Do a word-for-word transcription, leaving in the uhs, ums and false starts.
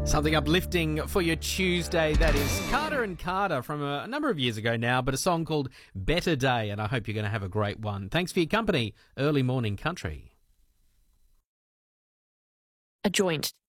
Something uplifting for your Tuesday. That is Carter and Carter from a, a number of years ago now, but a song called Better Day, and I hope you're going to have a great one. Thanks for your company, Early Morning Country. A joint.